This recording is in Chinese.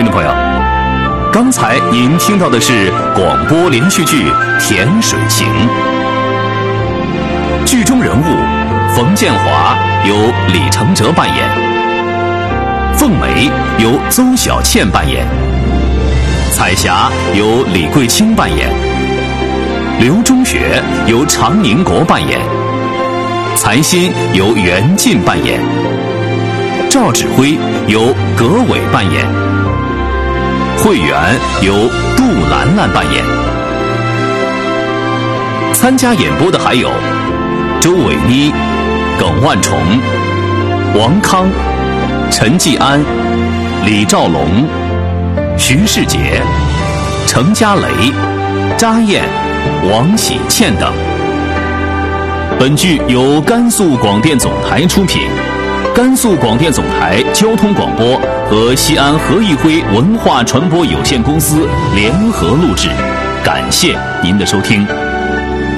听众朋友，刚才您听到的是广播连续剧《甜水情》，剧中人物冯建华由李承哲扮演，凤梅由邹小倩扮演，彩霞由李桂清扮演，刘忠学由常宁国扮演，财新由袁晋扮演，赵指挥由葛伟扮演，慧媛由杜兰兰扮演。参加演播的还有周伟妮、耿万重、王康、陈继安、李兆龙、徐世杰、程家雷、查燕、王喜倩等。本剧由甘肃广电总台出品，甘肃广电总台交通广播和西安何义辉文化传播有限公司联合录制，感谢您的收听。